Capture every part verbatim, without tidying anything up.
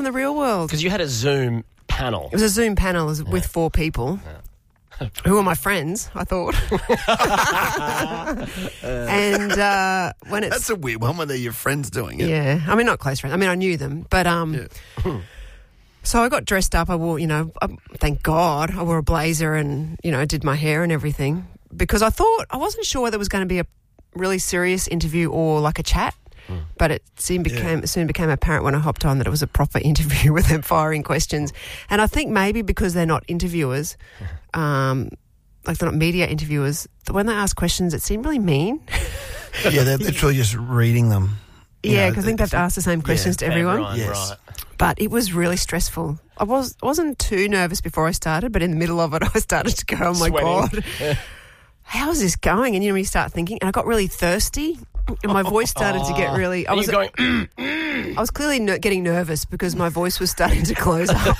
in the real world. Because you had a Zoom panel. It was a Zoom panel with four people. Yeah. Who are my friends, I thought. and uh, when it's... That's a weird one when they're your friends doing it. Yeah. I mean, not close friends. I mean, I knew them. But um, yeah. So I got dressed up. I wore, you know, I, thank God, I wore a blazer and, you know, did my hair and everything. Because I thought, I wasn't sure whether it was going to be a really serious interview or like a chat. Mm. But it soon became, yeah. soon became apparent when I hopped on that it was a proper interview with them firing questions. And I think maybe because they're not interviewers... Um, like they're not media interviewers, when they ask questions, it seemed really mean. Yeah, they're literally just reading them. Yeah, because I think they have to ask the same questions yeah, to everyone. everyone. Yes. Right. But it was really stressful. I was, I wasn't too nervous before I started, but in the middle of it, I started to go, oh my Sweating. God, how's this going? And you know, when you start thinking, and I got really thirsty, and my voice started to get really... I Are was you going... Mm, mm. I was clearly ner- getting nervous because my voice was starting to close up.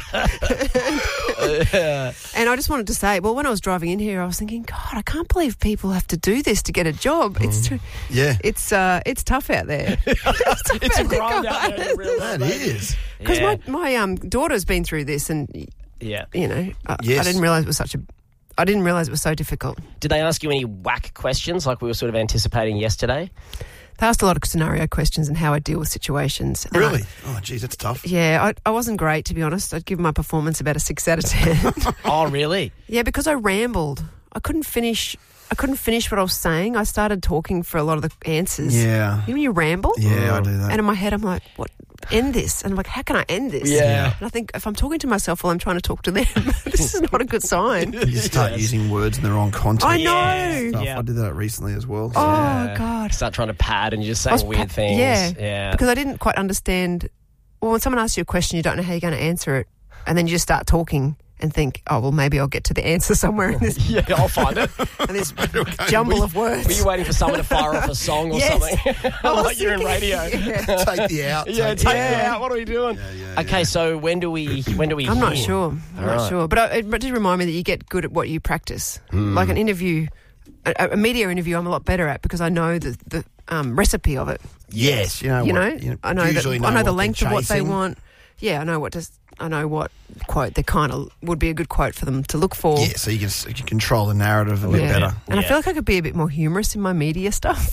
Yeah. And I just wanted to say, well, when I was driving in here, I was thinking, God, I can't believe people have to do this to get a job. Mm. It's too, yeah, it's uh, it's tough out there. it's it's a grind out there. That is because yeah. my my um daughter's been through this, and yeah, you know, I, yes. I didn't realise it was such a. I didn't realise it was so difficult. Did they ask you any whack questions like we were sort of anticipating yesterday? They asked a lot of scenario questions and how I deal with situations. And really? I, oh, geez, that's tough. Yeah, I, I wasn't great, to be honest. I'd give my performance about a six out of ten. Oh, really? Yeah, because I rambled. I couldn't finish. I couldn't finish what I was saying. I started talking for a lot of the answers. Yeah. You know, you ramble. Yeah, I do that. And in my head, I'm like, "What? End this?" And I'm like, "How can I end this?" Yeah. And I think if I'm talking to myself while I'm trying to talk to them, this is not a good sign. You start Yes. using words in the wrong context. I know. Stuff. Yeah. I did that recently as well. Oh Yeah. God. Start trying to pad and you're just I was saying weird pa- things. Yeah. Yeah. Because I didn't quite understand. Well, when someone asks you a question, you don't know how you're going to answer it, and then you just start talking and think, oh, well, maybe I'll get to the answer somewhere in this. Yeah, I'll find it. And this jumble of words. Were you waiting for someone to fire off a song or Yes. something? I was Like you're in thinking- radio. Yeah. Take the out. Yeah, take take the me Yeah. out. What are we doing? Yeah, yeah, Okay, yeah. so when do we when do we I'm not hear? sure. I'm All not right. sure. But I, it did remind me that you get good at what you practice. Like an interview, a, a media interview, I'm a lot better at because I know the, the um, recipe of it. Yes, you know. You what, know, I know that, usually I know the what length they're of what they chasing. want. Yeah, I know what to, I know what quote they kind of would be a good quote for them to look for. Yeah, so you can, you can control the narrative a bit Yeah. better. And I Yeah. feel like I could be a bit more humorous in my media stuff.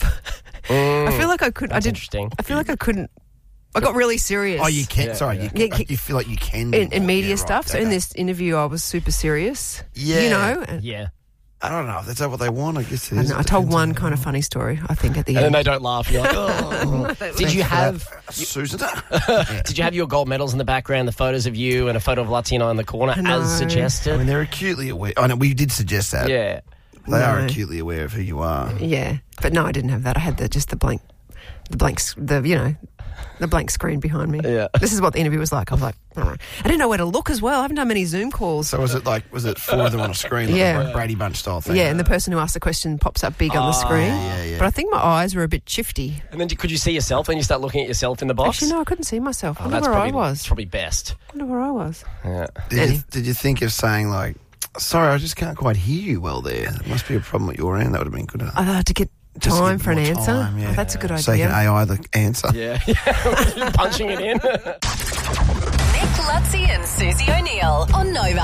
Mm, I feel like I could. that's I did. interesting. I feel like I couldn't. I got really serious. Oh, you can. Yeah, sorry, yeah. You, Yeah, you feel like you can do in, in that. media Yeah, right, stuff. So in okay. this interview, I was super serious. Yeah. You know. And Yeah. I don't know if that's what they want. I guess it I, is. know, I It told depends one on- kind of funny story. I think at the And then end. they don't laugh. You're like, oh. Did you have Susan? Did you have your gold medals in the background, the photos of you and a photo of Latino in the corner I know. as I suggested? mean, they're acutely aware. I know we did suggest that. Yeah. They are No. acutely aware of who you are. Yeah, but no, I didn't have that. I had the just the blank, the blanks, the you know, the blank screen behind me. Yeah. This is what the interview was like. I was like, all right. I didn't know where to look as well. I haven't done many Zoom calls. So was it like, was it four of them on a screen? Like Yeah. a Brady Bunch style thing? Yeah, and the person who asked the question pops up big on the screen. yeah, yeah. But I think my eyes were a bit shifty. And then could you see yourself when you start looking at yourself in the box? Actually, no, I couldn't see myself. I Oh, wonder that's where probably, I was. That's probably best. I wonder where I was. Yeah. Did, you, Any- did you think of saying like, sorry, I just can't quite hear you well there. There must be a problem at your end. That would have been good. I had to get Just to time get for an more answer. time, yeah. Oh, that's a good So you idea. can A I the answer. Yeah. Punching it in. Nick Lutzi and Susie O'Neill on Nova.